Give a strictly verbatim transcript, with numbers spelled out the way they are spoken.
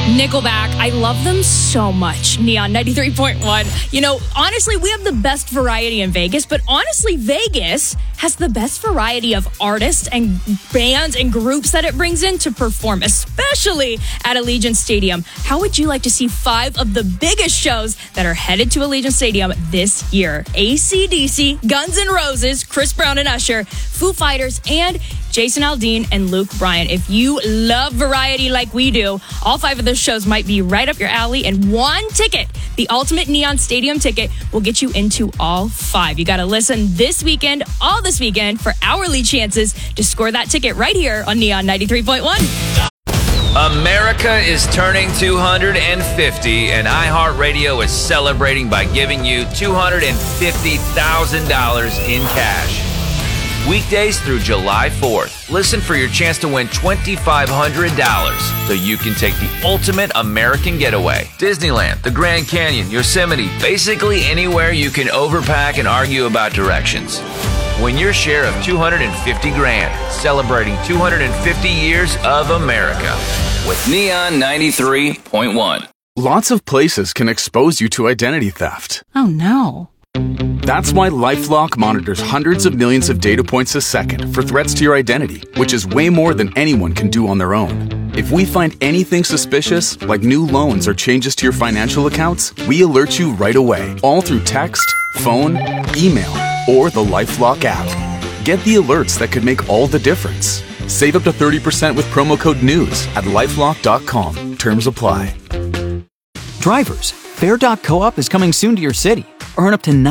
Nickelback, I love them so much. Neon ninety-three point one. You know, honestly, we have the best variety in Vegas, but honestly, Vegas has the best variety of artists and bands and groups that it brings in to perform, especially at Allegiant Stadium. How would you like to see five of the biggest shows that are headed to Allegiant Stadium this year? A C D C, Guns N' Roses, Chris Brown and Usher, Foo Fighters, and Jason Aldean and Luke Bryan. If you love variety like we do, all five of those shows might be right up your alley, and one ticket, the Ultimate Neon Stadium ticket, will get you into all five. You got to listen this weekend, all this weekend, for hourly chances to score that ticket right here on Neon ninety-three point one. America is turning two hundred fifty, and iHeartRadio is celebrating by giving you two hundred fifty thousand dollars in cash. Weekdays through July fourth. Listen for your chance to win two thousand five hundred dollars so you can take the ultimate American getaway. Disneyland, the Grand Canyon, Yosemite, basically anywhere you can overpack and argue about directions. Win your share of two hundred fifty grand, celebrating two hundred fifty years of America with Neon ninety-three point one. Lots of places can expose you to identity theft. Oh no. That's why LifeLock monitors hundreds of millions of data points a second for threats to your identity, which is way more than anyone can do on their own. If we find anything suspicious, like new loans or changes to your financial accounts, we alert you right away, all through text, phone, email, or the LifeLock app. Get the alerts that could make all the difference. Save up to thirty percent with promo code NEWS at lifelock dot com. Terms apply. Drivers, Fair dot co op is coming soon to your city. Earn up to